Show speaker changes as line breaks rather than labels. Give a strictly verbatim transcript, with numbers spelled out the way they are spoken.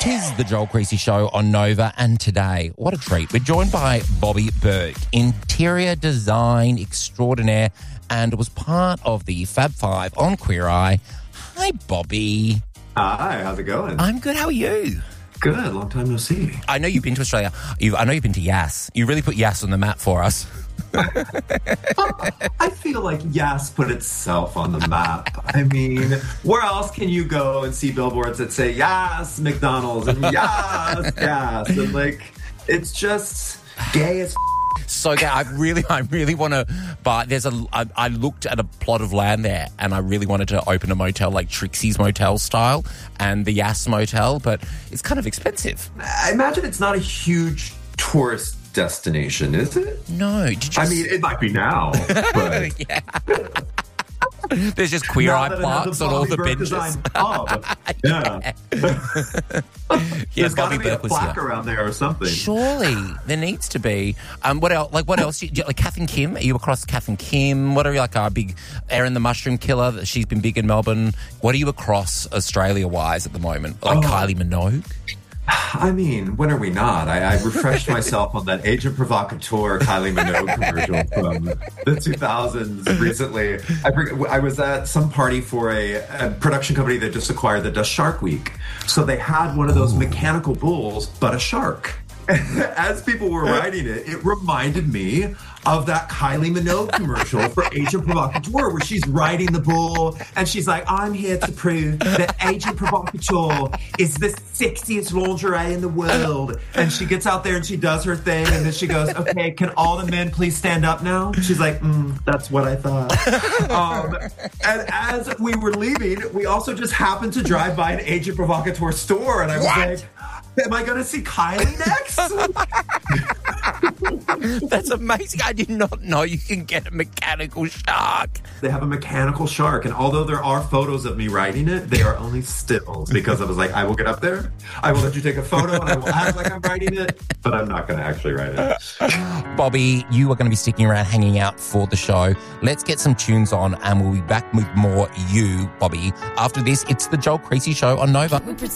Tis the Joel Creasy Show on Nova, and today, what a treat. We're joined by Bobby Burke, interior design extraordinaire, and was part of the Fab Five on Queer Eye. Hi, Bobby.
Hi, how's it going?
I'm good. How are you?
Good. Long time no see.
I know you've been to Australia. You, I know you've been to Yass. You really put Yass on the map for us.
I feel like Yass put itself on the map. I mean, where else can you go and see billboards that say Yass McDonald's and Yass Yass and like it's just gay as f-
So gay. I really, I really want to buy. There's a. I, I looked at a plot of land there, and I really wanted to open a motel like Trixie's Motel style and the Yass Motel, but it's kind of expensive.
I imagine it's not a huge tourist destination, is it?
No. Did you
I mean, it might be now, but
yeah. There's just Queer Eye plaques on all the benches.
yeah.
yeah,
There's got
Bobby
to be a
Burke was
plaque
here.
around there or something.
Surely there needs to be. Um, what else? Like what else? Do you, like Kath and Kim? Are you across Kath and Kim? What are you like? Our big Erin the Mushroom Killer. She's been big in Melbourne. What are you across Australia wise at the moment? Like
oh.
Kylie Minogue.
I mean, when are we not? I, I refreshed myself on that Agent Provocateur Kylie Minogue commercial from the two thousands recently. I, I was at some party for a, a production company that just acquired that does Shark Week. So they had one of those mechanical bulls, but a shark. As people were writing it, it reminded me of that Kylie Minogue commercial for Agent Provocateur, where she's riding the bull and she's like, I'm here to prove that Agent Provocateur is the sexiest lingerie in the world. And she gets out there and she does her thing, and then she goes, okay, can all the men please stand up now? She's like, mm, that's what I thought. Um, and as we were leaving, we also just happened to drive by an Agent Provocateur store, and I was
What?
like, am I going to see Kylie next?
That's amazing. I did not know you can get a mechanical shark.
They have a mechanical shark, and although there are photos of me riding it, they are only stills because I was like, I will get up there, I will let you take a photo, and I will act like I'm riding it, but I'm not going to actually ride it.
Bobby, you are going to be sticking around hanging out for the show. Let's get some tunes on, and we'll be back with more you, Bobby. After this, it's the Joel Creasy Show on Nova.